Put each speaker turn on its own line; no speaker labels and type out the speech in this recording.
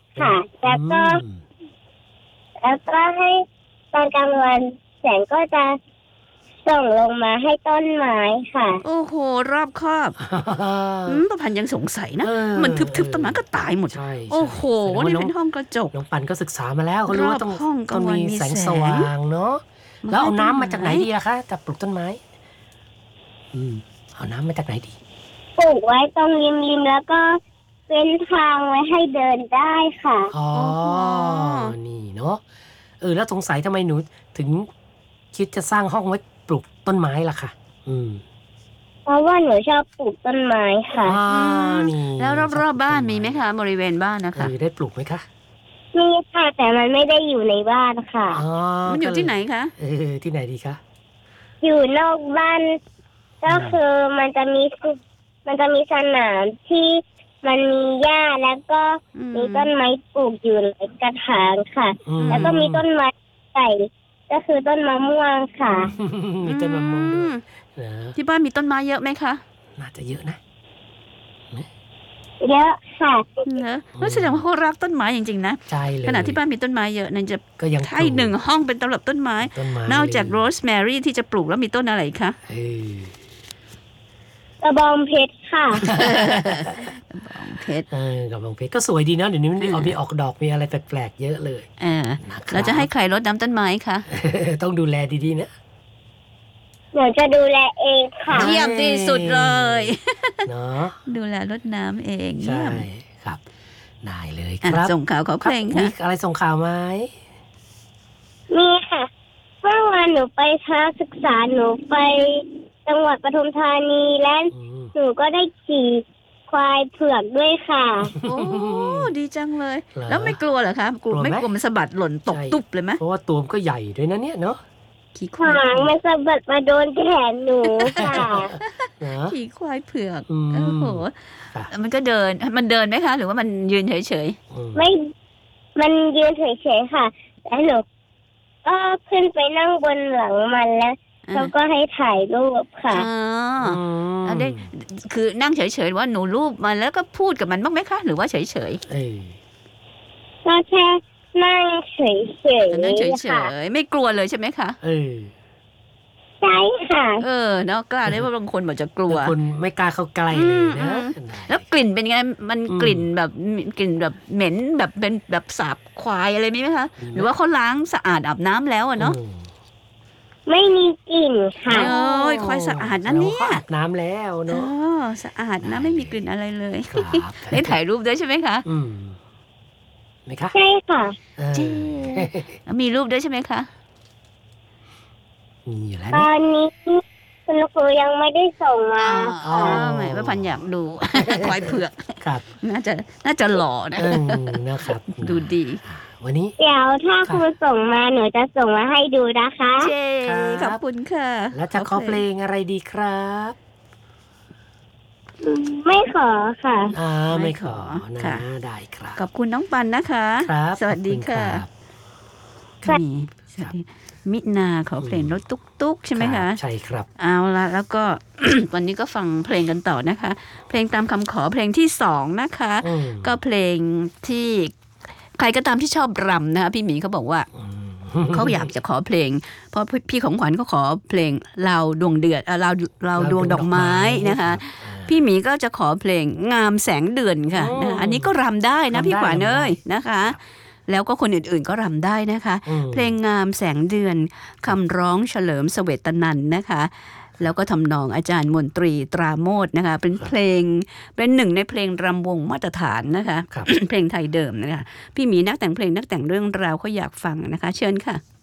ค่ะแล้วก็ให้ตอนกลางวันแสงก็จะส่องลงมาให้ต้นไม้ค่ะ
โอ้โหรอบคอบประพันธ์ยังสงสัยนะมันทึบๆต้นไม้ก็ตายหมดโอ้โหนี่เป็นห้องกระจก
น้องปันก็ศึกษามาแล้วเขารู้ว่าต้องมีแสงสว่างเนาะ
มัน
แล้วเอาน้ำ
ให้
มา
ต้นไม้
จากไหนดีล่ะคะจะปลูกต้นไม้เอาน้ำมาจากไหนดี
ปลูกไว้ตรงริมแล้วก็เป็นทางไว้ให้เดินได้ค่ะ
อ๋อนี่เนาะแล้วสงสัยทำไมหนูถึงคิดจะสร้างห้องไว้ปลูกต้นไม้ล่ะค่ะ
เพราะว่าหนูชอบปลูกต้นไม้ค่ะ
นี่
แล้วรอบๆบ้านมีไหมคะบริเวณบ้านนะคะ
ได้ปลูกไหมคะ
มีค่ะแต่มันไม่ได้อยู่ในบ้านค่ะ
มันอยู่ที่ไหนคะ
ที่ไหนดีคะ
อยู่นอกบ้านก็คือมันจะมีสนามที่มันมีหญ้าแล้วก็มีต้นไม้ปลูกอยู่ในกระถางค่ะแล้วก็มีต้นไม้ใหญ่ก็คือต้นมะม่วงค่ะ
มีต้นมะม่วงด้วย
ที่บ้านมีต้นไม้เยอะไหมคะ
น่าจะเยอะนะ
เยอะค่ะ
เนอะแสดงว่าเขารักต้นไม้จริงๆนะ
ใช่เลย
ขณะที่บ้านมีต้นไม้เยอะนั่นจะ
ก็ยัง
ให้หนึ่งห้องเป็นสำหรับต้นไม้นอกจากโรสแมรี่ที่จะปลูกแล้วมีต้นอะไรคะ
กระบองเพชรค่ะ
กระบองเพชร
กระบองเพชรก็สวยดีนะเดี๋ยวนี้มันมีออกดอกมีอะไรแปลกๆเยอะเลย
เราจะให้ใครรดน้ำต้นไม้คะ
ต้องดูแลดีๆนะ
หนูจะดูแลเองค่ะ
เยี่ยมที่สุดเลย
เนาะ
ดูแลรดน้ำเอง
ใช่ครับได้เลยครับ
ส่งข่าวขอเพลงค่ะ
มีอะไรส่งข่าวไหม
มีค่ะเมื่อวานหนูไปทัศนศึกษาหนูไปจังหวัดปทุมธานีและหนูก็ได้ขี่ควายเผือกด้วยค่ะ
โอ้ดีจังเลยแล้วไม่กลัวเหรอคะไม่กลัวมันสะบัดหล่นตกตุ๊บเลยไหม
เพราะว่าตัวมันก็ใหญ่ด้วยนะเนี่ยเนาะ
หางมันสะบัดมาโดนแขนหนูค่ะ
ขี่ควายเผือกโอ้โหมันก็เดินไหมคะหรือว่ามันยืนเฉย
ๆไม่มันยืนเฉยๆค่ะแล้วหนูก็ขึ้นไปนั่งบนหลังมันแล้วเขาก็ให้ถ่ายรูปค่ะ
อันนี้คือนั่งเฉยๆว่าหนูรูปมันแล้วก็พูดกับมันบ้างไหมคะหรือว่าเฉย
ๆก็แค่นั่งเฉย
ๆไม่กลัวเลยใช่ไหมคะ
ใช่ค่ะ
เนาะกล้าได้ว่าบางคนบอกจะกลัว
คนไม่กล้าเข้าใกล้เลยนะ
แล้วกลิ่นเป็นไงมันกลิ่นแบบเหม็นแบบเป็นแบบสาบควายอะไรไหมคะหรือว่าเขาล้างสะอาดอาบน้ำแล้วเนาะ
ไม่มีกลิ่นค่ะ
โอ้ยควายสะอาดนะเนี่ย
อาบน้ำแล้วเนาะ
สะอาดนะไม่มีกลิ่นอะไรเลยได้ถ่ายรูปด้วยใช่ไหมคะ
ไหมคะ
ใช่ค่ะ
มีรูปด้วยใช่ไหมคะ
มีอยู่แล้ว
ตอนนี้คุณครูยังไม่ได้ส่งมา
แหมพระพันอยากดูควายเผือก
ครับ
น่าจะหล่อนะ
นะครับ
ดูดี
วันนี้
เดี๋ยวถ้าครูส่งมาหนูจะส่งมาให้ดูนะคะ
ขอบคุณค่ะ
แล้วจะขอเพลงอะไรดีครับ
ไม่ขอค่ะ
ไม่ขอนะได้ครับ
ขอบคุณน้องปันนะคะสวัสดีค่ะสวัสดีมินาขอเพลงรถตุ๊กใช่ไหมคะ
ใช่ครับ
เอาละแล้วก็ วันนี้ก็ฟังเพลงกันต่อนะคะเพลงตามคำขอเพลงที่2นะคะก็เพลงที่ใครก็ตามที่ชอบรำนะคะพี่หมีเขาบอกว่าเขาอยากจะขอเพลงเพราะพี่ของขวัญเขาขอเพลงเราดวงเดือนเราดวงดอกไม้นะคะพี่หมีก็จะขอเพลงงามแสงเดือนค่ะอันนี้ก็รำได้นะพี่ขวัญเอ้ยนะคะแล้วก็คนอื่นๆก็รำได้นะคะเพลงงามแสงเดือนคำร้องเฉลิมเสวตนันท์นะคะแล้วก็ทำนองอาจารย์มนตรีตราโมทนะคะเป็นเพลงเป็นหนึ่งในเพลงรำวงมาตรฐานนะคะเพลงไทยเดิมนะคะพี่หมีนักแต่งเพลงนักแต่งเรื่องราวเขาอยากฟังนะคะเชิญค่ะ